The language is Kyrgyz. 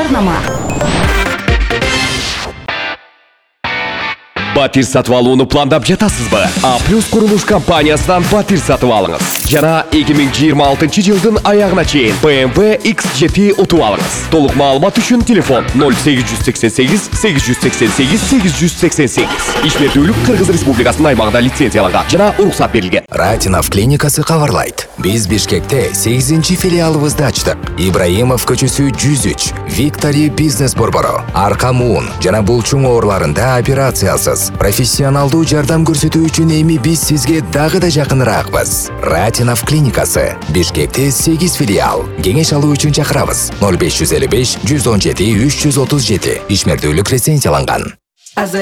Жарнама. Батир сатып алууну пландап жатасызбы? А+ курулуш компаниясынан батир сатып алыңыз. Жана 2026 жылдын аягына чейин BMW X7 утуп алыңыз. Толук маалымат үчүн телефон 0888 888 888. Ишмердүүлүк Кыргыз Республикасынын аймагында лицензияланган жана уруксат берилген. Ратинов клиникасы кабарлайт. Биз Бишкекте 8-чи филиалыбызды ачтык. Ибраимов көчөсү 103, Victory бизнес борбору, арка муун жана булчуң ооруларында операциялсыз профессионалдуу жардам көрсөтүү үчүн эми биз сизге дагы да жакыныраакпыз. Ратинов клиникасы Бишкекте 8 филиал. Кеңеш алуу үчүн чакырабыз. 0555 117 337. Ишмердүүлүк лицензияланган.